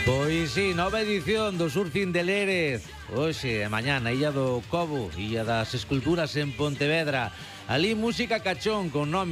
Pois sí, nova edición do Surfing de Lérez. Hoxe e mañá na Illa do Cobo, Illa das Esculturas en Pontevedra. Ali música cachón con nome